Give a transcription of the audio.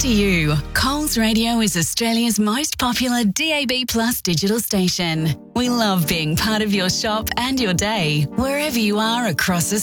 to you. Coles Radio is Australia's most popular DAB+ digital station. We love being part of your shop and your day, wherever you are across Australia.